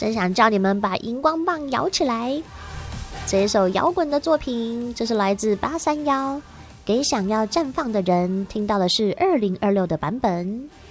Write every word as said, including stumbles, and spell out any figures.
真想叫你们把荧光棒摇起来。这一首摇滚的作品，这是来自八三夭，给想要绽放的人听到的是二零二六的版本。